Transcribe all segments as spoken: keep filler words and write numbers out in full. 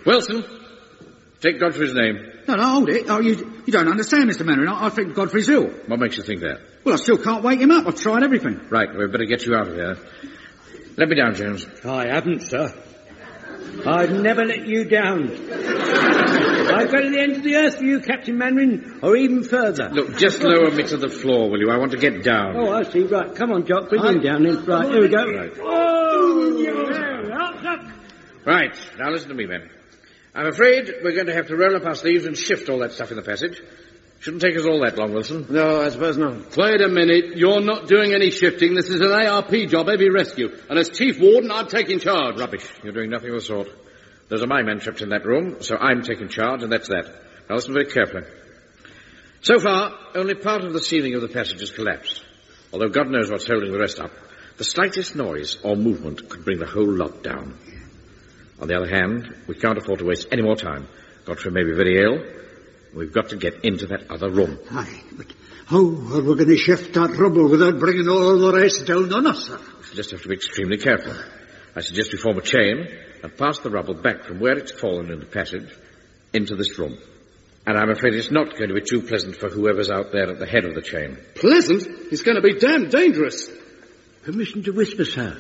Wilson, take Godfrey's name. No, no, hold it. Oh, you, you don't understand, Mister Mannering. I, I think Godfrey's ill. What makes you think that? Well, I still can't wake him up. I've tried everything. Right, we'd better get you out of here. Let me down, Jones. I haven't, sir. I've never let you down. I've got to the end of the earth for you, Captain Mannering, or even further. Look, just lower me to the floor, will you? I want to get down. Oh, I see. Right, come on, Jock. Bring him down then. Right, here we go. Right. Oh, yeah. Up, up. Right, now listen to me, men. I'm afraid we're going to have to roll up our sleeves and shift all that stuff in the passage. Shouldn't take us all that long, Wilson. No, I suppose not. Wait a minute. You're not doing any shifting. This is an A R P job, heavy rescue. And as Chief Warden, I'm taking charge. Rubbish. You're doing nothing of the sort. Those are my men trapped in that room, so I'm taking charge, and that's that. Now listen very carefully. So far, only part of the ceiling of the passage has collapsed. Although God knows what's holding the rest up. The slightest noise or movement could bring the whole lot down. On the other hand, we can't afford to waste any more time. Godfrey may be very ill. We've got to get into that other room. Aye, but how are we going to shift that rubble without bringing all the rest down on us, sir? We just have to be extremely careful. I suggest we form a chain and pass the rubble back from where it's fallen in the passage into this room. And I'm afraid it's not going to be too pleasant for whoever's out there at the head of the chain. Pleasant? It's going to be damn dangerous. Permission to whisper, sir.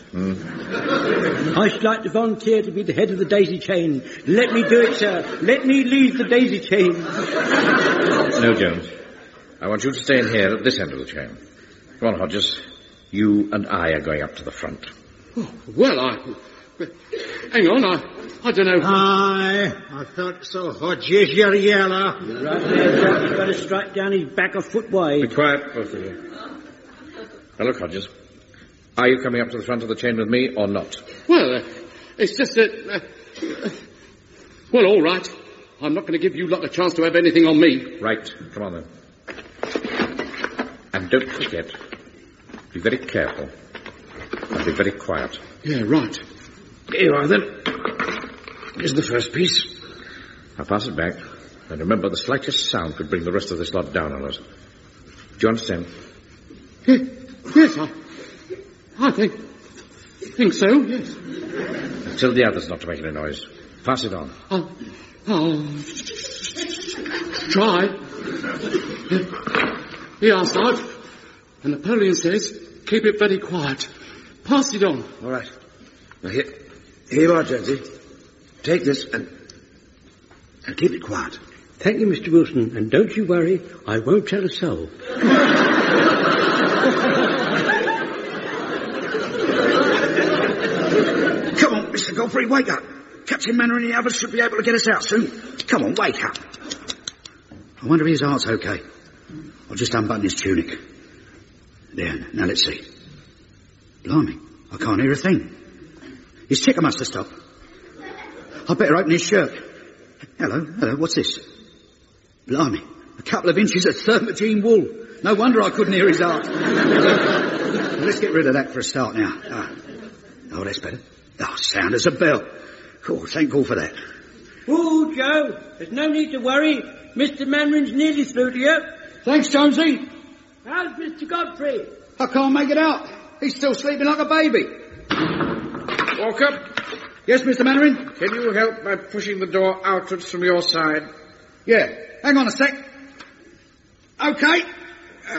Mm. I should like to volunteer to be the head of the daisy chain. Let me do it, sir. Let me lead the daisy chain. No, Jones. I want you to stay in here at this end of the chain. Come on, Hodges. You and I are going up to the front. Oh, well, I... Hang on, I... I don't know... Aye, I thought so. Hodges, you're yellow. You're right there, Jack. You've got to strike down his back a foot wide. Be quiet, both of you. Now, look, Hodges. Are you coming up to the front of the chain with me or not? Well, uh, it's just that... Uh, uh, well, all right. I'm not going to give you lot a chance to have anything on me. Right. Come on, then. And don't forget, be very careful. And be very quiet. Yeah, right. Here you are, then. Here's the first piece. I'll pass it back. And remember, the slightest sound could bring the rest of this lot down on us. Do you understand? Yeah, yes, I... I think... think so, yes. Tell the others not to make any noise. Pass it on. I'll... I'll... try. Here, Sarge. And Napoleon says, keep it very quiet. Pass it on. All right. Now, here, here you are, Jonesy. Take this and... and keep it quiet. Thank you, Mister Wilson. And don't you worry, I won't tell a soul. Come on, Mister Godfrey, wake up. Captain Mannering and the others should be able to get us out soon. Come on, wake up. I wonder if his heart's okay. I'll just unbutton his tunic. There, now let's see. Blimey, I can't hear a thing. His ticker must have stopped. I'd better open his shirt. Hello, hello, what's this? Blimey, a couple of inches of thermogene wool. No wonder I couldn't hear his heart. Well, let's get rid of that for a start now. Ah. Oh, that's better. Oh, sound as a bell. Oh, thank God for that. Oh, Joe, there's no need to worry. Mister Mannering's nearly through to you. Thanks, Jonesy. How's Mister Godfrey? I can't make it out. He's still sleeping like a baby. Walker, Yes, Mister Mannering? can you help by pushing the door outwards from your side? Yeah. Hang on a sec. Okay. Uh,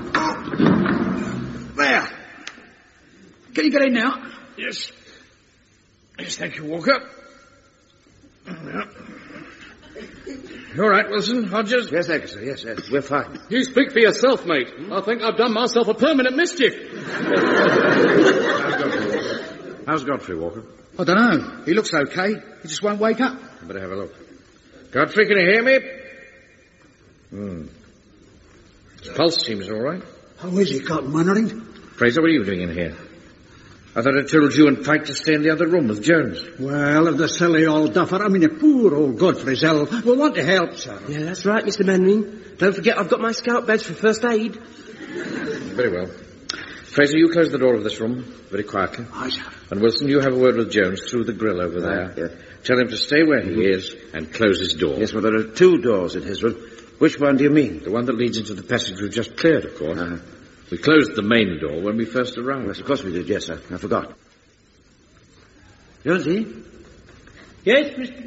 oh. There. Can you get in now? Yes. Yes, thank you, Walker. Yeah. You all right, Wilson? Hodges? Yes, thank you, sir. Yes, yes. We're fine. You speak for yourself, mate. I think I've done myself a permanent mischief. How's Godfrey? How's Godfrey, Walker? I don't know. He looks okay. He just won't wake up. I better have a look. Godfrey, can you hear me? Hmm. His pulse seems all right. How is he, Captain Mannering? Fraser, what are you doing in here? I thought I told you and Pike to stay in the other room with Jones. Well, if the silly old duffer, I mean, the poor old Godfrey's ill, we want to help, sir. Yeah, that's right, Mister Mannering. Don't forget I've got my scout badge for first aid. Very well. Fraser, you close the door of this room very quietly. Aye, sir. And Wilson, you have a word with Jones through the grill over there. Right, yeah. Tell him to stay where he is and close his door. Yes, well, there are two doors in his room. Which one do you mean? The one that leads into the passage we've just cleared, of course. Uh-huh. We closed the main door when we first arrived. Yes, of course we did, yes, sir. I forgot. Jonesy? Yes, Mister